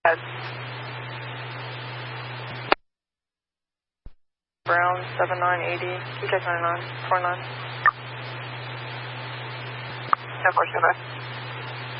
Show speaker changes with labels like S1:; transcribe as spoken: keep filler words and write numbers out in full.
S1: Head. Brown, seven nine eighty, two check nine nine, four nine. ten four, stand by.